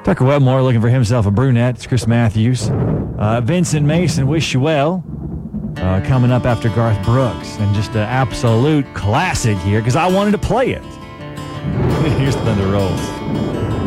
Tucker Wetmore looking for himself a brunette. It's Chris Matthews. Vincent Mason, Wish You Well. Coming up after Garth Brooks. And just an absolute classic here because I wanted to play it. Here's Thunder Rolls.